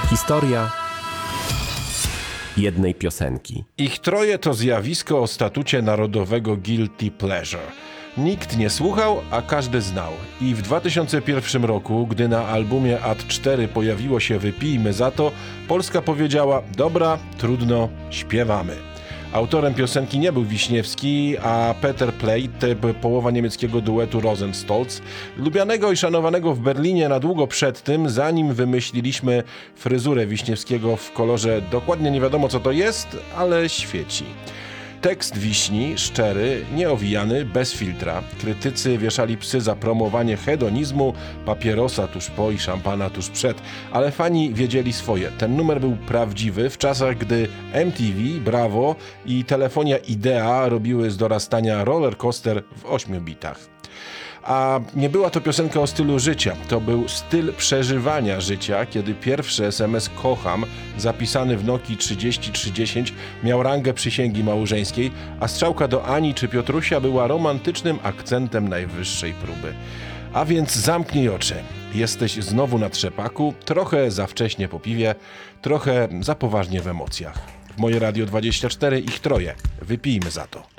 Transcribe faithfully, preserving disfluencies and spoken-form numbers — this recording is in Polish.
Historia jednej piosenki. Ich troje to zjawisko o statucie narodowego guilty pleasure. Nikt nie słuchał, a każdy znał. I w dwa tysiące pierwszym roku, gdy na albumie A T cztery pojawiło się Wypijmy za to, Polska powiedziała: dobra, trudno, śpiewamy. Autorem piosenki nie był Wiśniewski, a Peter Plate, połowa niemieckiego duetu Rosenstolz, lubianego i szanowanego w Berlinie na długo przed tym, zanim wymyśliliśmy fryzurę Wiśniewskiego w kolorze dokładnie nie wiadomo co to jest, ale świeci. Tekst Wiśni, szczery, nieowijany, bez filtra. Krytycy wieszali psy za promowanie hedonizmu, papierosa tuż po i szampana tuż przed, ale fani wiedzieli swoje. Ten numer był prawdziwy w czasach, gdy M T V, Bravo i telefonia Idea robiły z dorastania roller coaster w ośmiu bitach. A nie była to piosenka o stylu życia, to był styl przeżywania życia, kiedy pierwszy S M S kocham, zapisany w Nokii trzydzieści trzy dziesięć, miał rangę przysięgi małżeńskiej, a strzałka do Ani czy Piotrusia była romantycznym akcentem najwyższej próby. A więc zamknij oczy. Jesteś znowu na trzepaku, trochę za wcześnie po piwie, trochę za poważnie w emocjach. W Moje Radio dwadzieścia cztery ich troje. Wypijmy za to.